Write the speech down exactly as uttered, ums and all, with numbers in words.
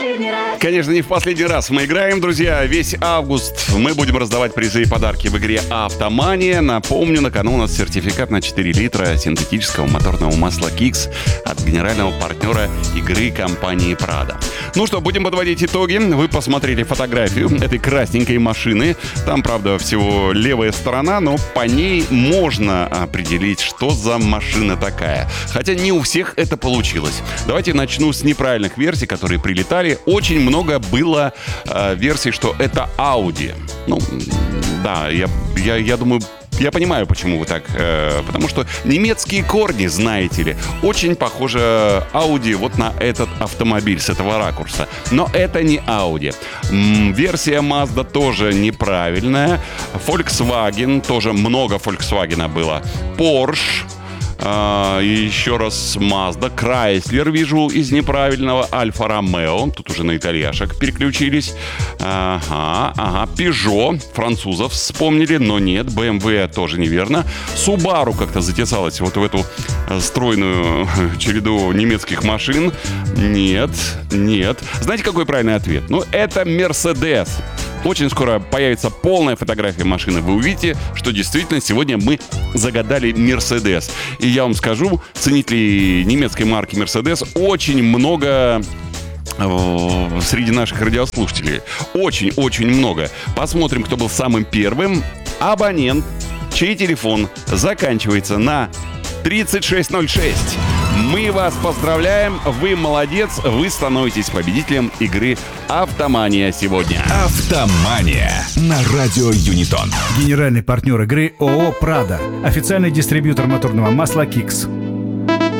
последний раз. Конечно, не в последний раз мы играем, друзья. Весь август мы будем раздавать призы и подарки в игре «Автомания». Напомню, на кону у нас сертификат на четыре литра синтетического моторного масла «Кикс» от генерального партнера игры компании «Прада». Ну что, будем подводить итоги. Вы посмотрели фотографию этой красненькой машины. Там, правда, всего левая сторона, но по ней можно определить, что за машина такая. Хотя не у всех это получилось. Давайте начну с неправильных версий, которые прилетали. Очень много было э, версий, что это Audi. Ну, да, я, я, я думаю... Я понимаю, почему вы так. Э, потому что немецкие корни, знаете ли, очень похоже Audi вот на этот автомобиль с этого ракурса. Но это не Audi. М-м, версия Mazda тоже неправильная. Volkswagen, тоже много Volkswagen было. Porsche. Uh, и еще раз Mazda, Chrysler вижу из неправильного, Альфа Ромео, тут уже на итальяшек переключились, ага, ага, Peugeot, французов вспомнили, но нет, бэ эм вэ тоже неверно, Subaru как-то затесалась вот в эту стройную череду немецких машин, нет, нет. Знаете, какой правильный ответ? Ну, это Mercedes. Очень скоро появится полная фотография машины. Вы увидите, что действительно сегодня мы загадали Mercedes. И я вам скажу, ценителей немецкой марки Mercedes очень много среди наших радиослушателей. Очень-очень много. Посмотрим, кто был самым первым. Абонент, чей телефон заканчивается на тридцать шесть ноль шесть. Мы вас поздравляем, вы молодец, вы становитесь победителем игры «Автомания» сегодня. «Автомания» на радио Юнитон. Генеральный партнер игры ООО «Прада». Официальный дистрибьютор моторного масла «Кикс».